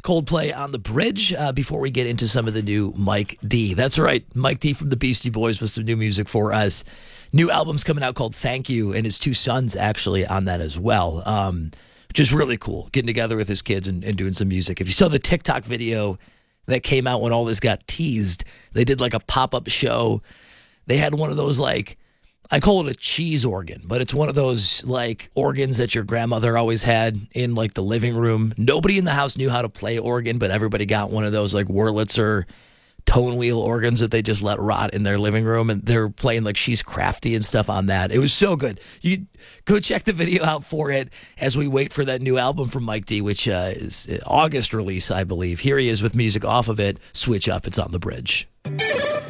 Coldplay on the Bridge before we get into some of the new Mike D. That's right, Mike D from the Beastie Boys with some new music for us. New album's coming out called Thank You, and his two sons actually on that as well. Which is really cool, getting together with his kids and doing some music. If you saw the TikTok video that came out when all this got teased, they did like a pop-up show. They had one of those, like, I call it a cheese organ, but it's one of those like organs that your grandmother always had in like the living room. Nobody in the house knew how to play organ, but everybody got one of those like Wurlitzer tone wheel organs that they just let rot in their living room, and they're playing like She's Crafty and stuff on that. It was so good. You go check the video out for it as we wait for that new album from Mike D, which is August release, I believe. Here he is with music off of it. Switch Up. It's on the Bridge.